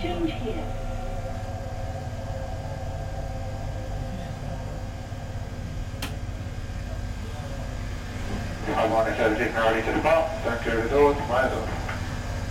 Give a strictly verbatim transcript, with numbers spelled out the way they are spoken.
Change here. Harmonic seventeen early to the top, back to the door, miles up.